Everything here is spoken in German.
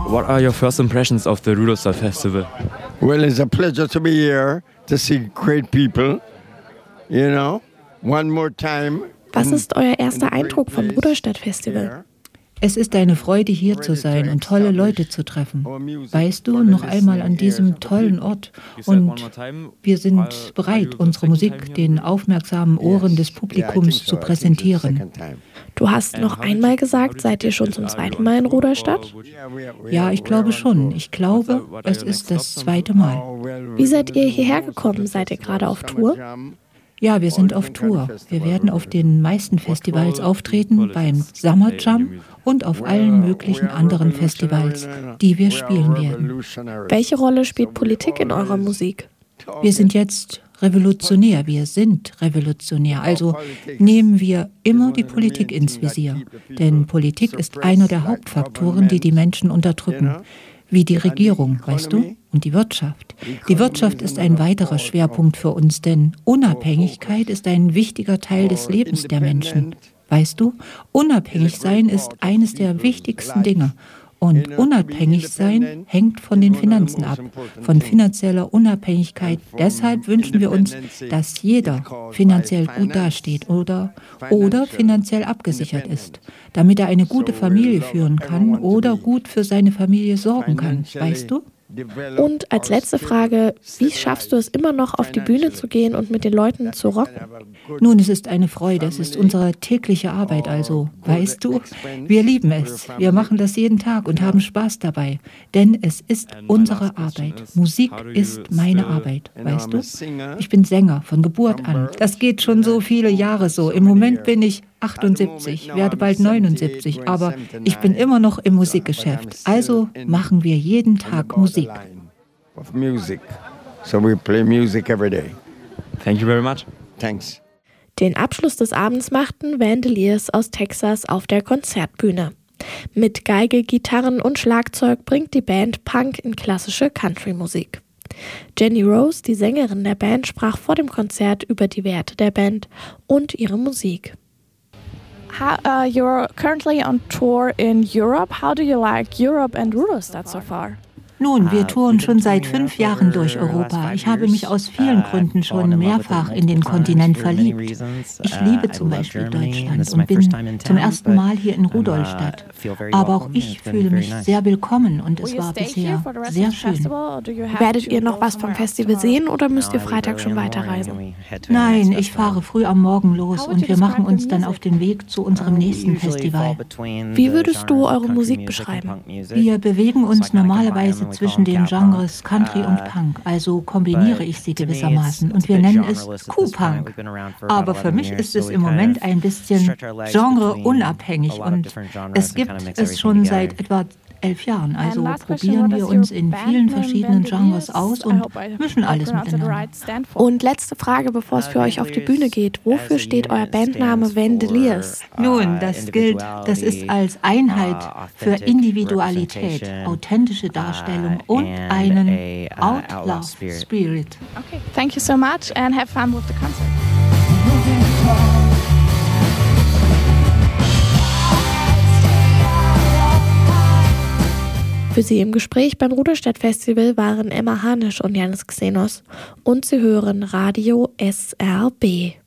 What are your first impressions of the Rudolstadt Festival? Well, it's a pleasure to be here, to see great people, you know. One more time. Was ist euer erster Eindruck vom Rudolstadt Festival? Es ist eine Freude, hier zu sein und tolle Leute zu treffen. Weißt du, noch einmal an diesem tollen Ort. Und wir sind bereit, unsere Musik den aufmerksamen Ohren des Publikums zu präsentieren. Du hast noch einmal gesagt, seid ihr schon zum zweiten Mal in Rudolstadt? Ja, ich glaube schon. Ich glaube, es ist das zweite Mal. Wie seid ihr hierher gekommen? Seid ihr gerade auf Tour? Ja, wir sind auf Tour. Wir werden auf den meisten Festivals auftreten, beim Summer Jam und auf allen möglichen anderen Festivals, die wir spielen werden. Welche Rolle spielt Politik in eurer Musik? Wir sind jetzt revolutionär, wir sind revolutionär. Also nehmen wir immer die Politik ins Visier. Denn Politik ist einer der Hauptfaktoren, die die Menschen unterdrücken. Wie die Regierung, weißt du, und die Wirtschaft. Die Wirtschaft ist ein weiterer Schwerpunkt für uns, denn Unabhängigkeit ist ein wichtiger Teil des Lebens der Menschen. Weißt du, unabhängig sein ist eines der wichtigsten Dinge. Und unabhängig sein hängt von den Finanzen ab, von finanzieller Unabhängigkeit. Deshalb wünschen wir uns, dass jeder finanziell gut dasteht oder finanziell abgesichert ist, damit er eine gute Familie führen kann oder gut für seine Familie sorgen kann. Weißt du? Und als letzte Frage, wie schaffst du es immer noch, auf die Bühne zu gehen und mit den Leuten zu rocken? Nun, es ist eine Freude, es ist unsere tägliche Arbeit, also, weißt du, wir lieben es. Wir machen das jeden Tag und haben Spaß dabei, denn es ist unsere Arbeit. Musik ist meine Arbeit, weißt du? Ich bin Sänger von Geburt an. Das geht schon so viele Jahre so. Im Moment bin ich 78, werde bald 79, aber ich bin immer noch im Musikgeschäft. Also machen wir jeden Tag Musik. So we play music every day. Thank you very much. Thanks. Den Abschluss des Abends machten Vandaliers aus Texas auf der Konzertbühne. Mit Geige, Gitarren und Schlagzeug bringt die Band Punk in klassische Country-Musik. Jenny Rose, die Sängerin der Band, sprach vor dem Konzert über die Werte der Band und ihre Musik. You're currently on tour in Europe. How do you like Europe and Rudolstadt so far? Nun, wir touren schon seit 5 Jahren durch Europa. Ich habe mich aus vielen Gründen schon mehrfach in den Kontinent verliebt. Ich liebe zum Beispiel Deutschland und bin zum ersten Mal hier in Rudolstadt. Aber auch ich fühle mich sehr willkommen und es war bisher sehr schön. Werdet ihr noch was vom Festival sehen oder müsst ihr Freitag schon weiterreisen? Nein, ich fahre früh am Morgen los und wir machen uns dann auf den Weg zu unserem nächsten Festival. Wie würdest du eure Musik beschreiben? Wir bewegen uns normalerweise zwischen den Genres Country und Punk, also kombiniere ich sie gewissermaßen und wir nennen es Q-Punk. Aber für mich ist es im Moment ein bisschen genreunabhängig und es gibt es schon seit etwa 11 Jahren. Also probieren wir uns in vielen verschiedenen Genres aus und mischen alles miteinander. Und letzte Frage, bevor es für euch auf die Bühne geht. Wofür steht euer Bandname Vandaliers? Nun, das ist als Einheit für Individualität, authentische Darstellung und einen Outlaw Spirit. Okay, thank you so much and have fun with the concert. Für Sie im Gespräch beim Rudolstadt Festival waren Emma Hanisch und Janis Xenos und Sie hören Radio SRB.